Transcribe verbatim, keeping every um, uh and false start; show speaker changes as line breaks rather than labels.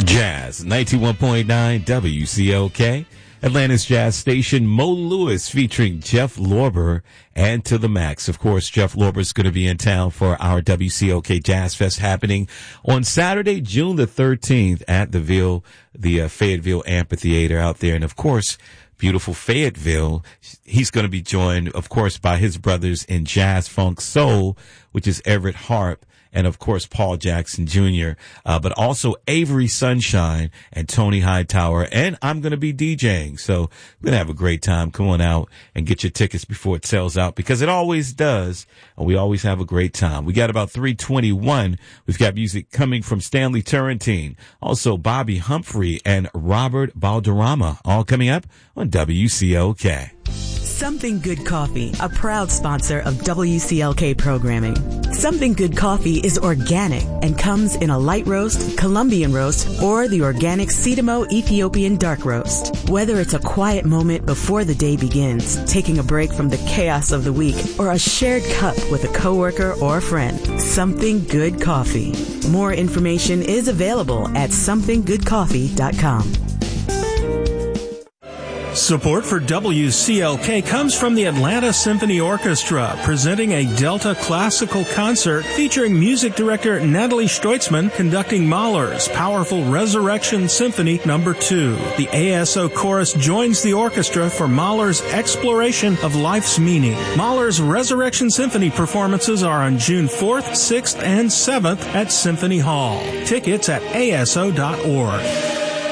Jazz, ninety-one point nine W C L K, Atlanta's Jazz Station. Mo Lewis featuring Jeff Lorber and To The Max. Of course, Jeff Lorber is going to be in town for our W C L K Jazz Fest happening on Saturday, June the thirteenth at the Ville, the uh, Fayetteville Amphitheater out there. And of course, beautiful Fayetteville. He's going to be joined, of course, by his brothers in Jazz Funk Soul, which is Everett Harp, and of course Paul Jackson Junior, uh, but also Avery Sunshine and Tony Hightower, and I'm going to be DJing. So we're going to have a great time. Come on out and get your tickets before it sells out, because it always does, and we always have a great time. We got about three twenty-one. We've got music coming from Stanley Turrentine, also Bobby Humphrey and Robert Balderrama, all coming up on W C L K.
Something Good Coffee, a proud sponsor of W C L K programming. Something Good Coffee is organic and comes in a light roast, Colombian roast, or the organic Sidamo Ethiopian dark roast. Whether it's a quiet moment before the day begins, taking a break from the chaos of the week, or a shared cup with a coworker or a friend, Something Good Coffee. More information is available at something good coffee dot com.
Support for W C L K comes from the Atlanta Symphony Orchestra, presenting a Delta classical concert featuring music director Natalie Stoitzman conducting Mahler's powerful Resurrection Symphony number two. The A S O Chorus joins the orchestra for Mahler's exploration of life's meaning. Mahler's Resurrection Symphony performances are on June fourth, sixth, and seventh at Symphony Hall. Tickets at A S O dot org.